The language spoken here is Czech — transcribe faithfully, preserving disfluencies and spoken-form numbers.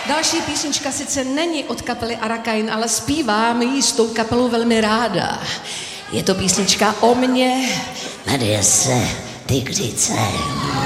Další písnička sice není od kapely Arakain, ale zpívám ji s tou kapelou velmi ráda. Je to písnička o mně, jmenuje se Tygřice.